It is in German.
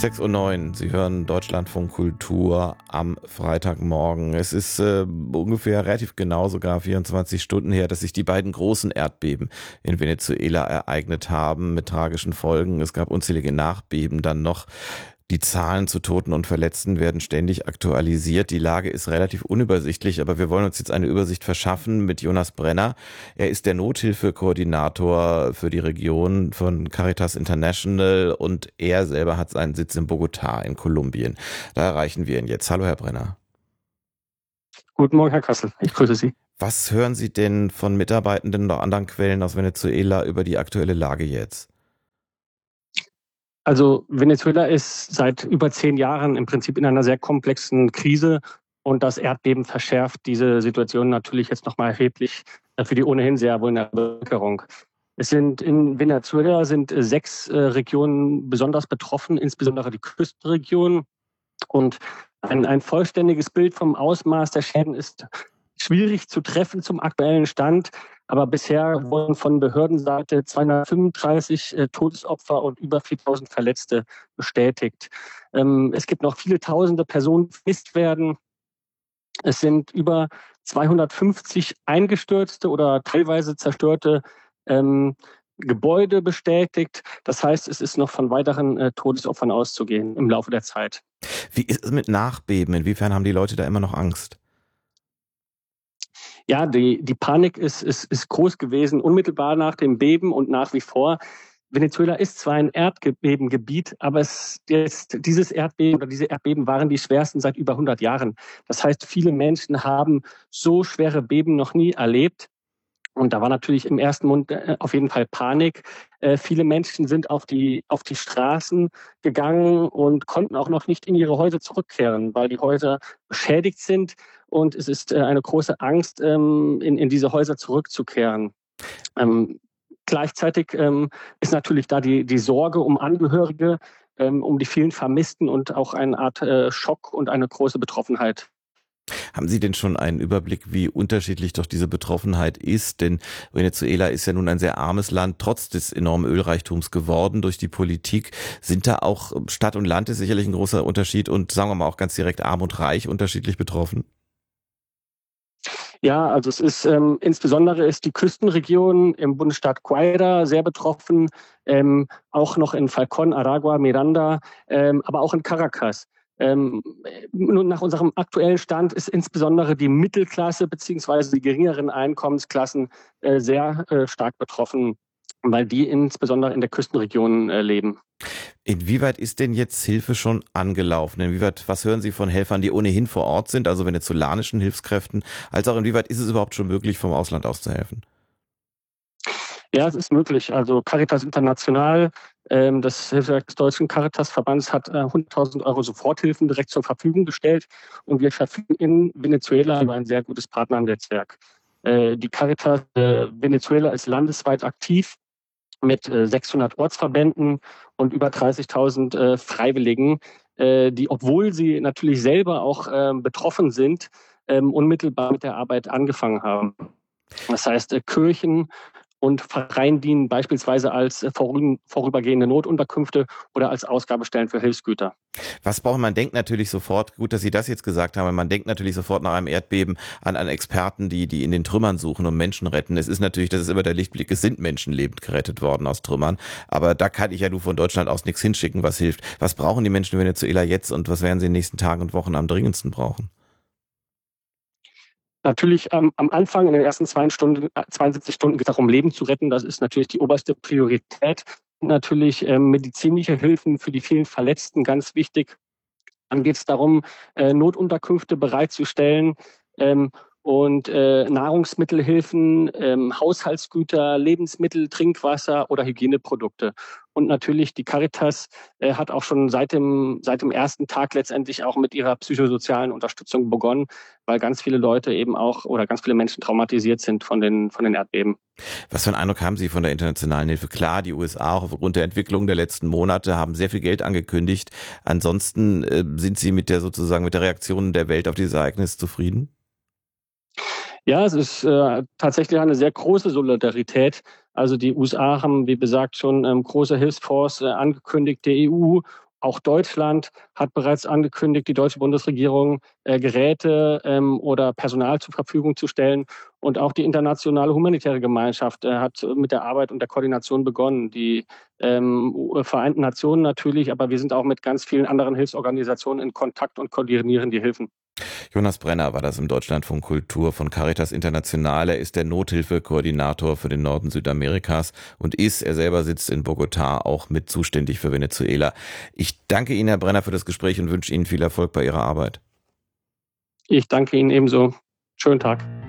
6:09 Sie hören Deutschlandfunk Kultur am Freitagmorgen. Es ist ungefähr relativ genau sogar 24 Stunden her, dass sich die beiden großen Erdbeben in Venezuela ereignet haben mit tragischen Folgen. Es gab unzählige Nachbeben dann noch. Die Zahlen zu Toten und Verletzten werden ständig aktualisiert. Die Lage ist relativ unübersichtlich, aber wir wollen uns jetzt eine Übersicht verschaffen mit Jonas Brenner. Er ist der Nothilfekoordinator für die Region von Caritas International und er selber hat seinen Sitz in Bogotá in Kolumbien. Da erreichen wir ihn jetzt. Hallo, Herr Brenner. Guten Morgen, Herr Kassel. Ich grüße Sie. Was hören Sie denn von Mitarbeitenden oder anderen Quellen aus Venezuela über die aktuelle Lage jetzt? Also Venezuela ist seit über 10 Jahren im Prinzip in einer sehr komplexen Krise und das Erdbeben verschärft diese Situation natürlich jetzt nochmal erheblich für die ohnehin sehr vulnerable Bevölkerung. In Venezuela sind 6 Regionen besonders betroffen, insbesondere die Küstenregion. Und ein vollständiges Bild vom Ausmaß der Schäden ist schwierig zu treffen zum aktuellen Stand. Aber bisher wurden von Behördenseite 235 Todesopfer und über 4.000 Verletzte bestätigt. Es gibt noch viele tausende Personen, die vermisst werden. Es sind über 250 eingestürzte oder teilweise zerstörte Gebäude bestätigt. Das heißt, es ist noch von weiteren Todesopfern auszugehen im Laufe der Zeit. Wie ist es mit Nachbeben? Inwiefern haben die Leute da immer noch Angst? Ja, die Panik ist groß gewesen, unmittelbar nach dem Beben und nach wie vor. Venezuela ist zwar ein Erdbebengebiet, aber dieses Erdbeben oder diese Erdbeben waren die schwersten seit über 100 Jahren. Das heißt, viele Menschen haben so schwere Beben noch nie erlebt. Und da war natürlich im ersten Moment auf jeden Fall Panik. Viele Menschen sind auf die Straßen gegangen und konnten auch noch nicht in ihre Häuser zurückkehren, weil die Häuser beschädigt sind. Und es ist eine große Angst, in diese Häuser zurückzukehren. Gleichzeitig ist natürlich da die Sorge um Angehörige, um die vielen Vermissten und auch eine Art Schock und eine große Betroffenheit. Haben Sie denn schon einen Überblick, wie unterschiedlich doch diese Betroffenheit ist? Denn Venezuela ist ja nun ein sehr armes Land, trotz des enormen Ölreichtums geworden durch die Politik. Sind da auch Stadt und Land ist sicherlich ein großer Unterschied und sagen wir mal auch ganz direkt arm und reich unterschiedlich betroffen? Ja, also insbesondere ist die Küstenregion im Bundesstaat Guaira sehr betroffen, auch noch in Falcón, Aragua, Miranda, aber auch in Caracas. Nun nach unserem aktuellen Stand ist insbesondere die Mittelklasse beziehungsweise die geringeren Einkommensklassen sehr stark betroffen, weil die insbesondere in der Küstenregion leben. Inwieweit ist denn jetzt Hilfe schon angelaufen? Was hören Sie von Helfern, die ohnehin vor Ort sind, also venezolanischen Hilfskräften, als auch inwieweit ist es überhaupt schon möglich, vom Ausland aus zu helfen? Ja, es ist möglich. Also Caritas International, das Hilfswerk des Deutschen Caritasverbands, hat 100.000 Euro Soforthilfen direkt zur Verfügung gestellt. Und wir verfügen in Venezuela über ein sehr gutes Partnernetzwerk. Die Caritas Venezuela ist landesweit aktiv mit 600 Ortsverbänden und über 30.000 Freiwilligen, die, obwohl sie natürlich selber auch betroffen sind, unmittelbar mit der Arbeit angefangen haben. Das heißt, Kirchen und Vereine dienen beispielsweise als vorübergehende Notunterkünfte oder als Ausgabestellen für Hilfsgüter. Was braucht man? Denkt natürlich sofort, gut, dass Sie das jetzt gesagt haben, man denkt natürlich sofort nach einem Erdbeben an Experten, die in den Trümmern suchen und Menschen retten. Es ist natürlich, das ist immer der Lichtblick, es sind Menschen lebend gerettet worden aus Trümmern. Aber da kann ich ja nur von Deutschland aus nichts hinschicken, was hilft. Was brauchen die Menschen in Venezuela jetzt und was werden sie in den nächsten Tagen und Wochen am dringendsten brauchen? Natürlich am Anfang, in den ersten 72 Stunden geht es darum, Leben zu retten. Das ist natürlich die oberste Priorität. Natürlich medizinische Hilfen für die vielen Verletzten, ganz wichtig. Dann geht es darum, Notunterkünfte bereitzustellen und Nahrungsmittelhilfen, Haushaltsgüter, Lebensmittel, Trinkwasser oder Hygieneprodukte. Und natürlich die Caritas hat auch schon seit dem ersten Tag letztendlich auch mit ihrer psychosozialen Unterstützung begonnen, weil ganz viele Leute eben auch oder ganz viele Menschen traumatisiert sind von den Erdbeben. Was für einen Eindruck haben Sie von der internationalen Hilfe? Klar, die USA auch aufgrund der Entwicklung der letzten Monate haben sehr viel Geld angekündigt. Ansonsten sind Sie mit der Reaktion der Welt auf dieses Ereignis zufrieden? Ja, es ist tatsächlich eine sehr große Solidarität. Also die USA haben, wie gesagt, schon große Hilfsfonds angekündigt, die EU Auch Deutschland hat bereits angekündigt, die deutsche Bundesregierung Geräte oder Personal zur Verfügung zu stellen. Und auch die internationale humanitäre Gemeinschaft hat mit der Arbeit und der Koordination begonnen. Die Vereinten Nationen natürlich, aber wir sind auch mit ganz vielen anderen Hilfsorganisationen in Kontakt und koordinieren die Hilfen. Jonas Brenner war das im Deutschlandfunk Kultur von Caritas International. Er ist der Nothilfekoordinator für den Norden Südamerikas und er selber sitzt in Bogotá, auch mit zuständig für Venezuela. Ich danke Ihnen, Herr Brenner, für das Gespräch und wünsche Ihnen viel Erfolg bei Ihrer Arbeit. Ich danke Ihnen ebenso. Schönen Tag.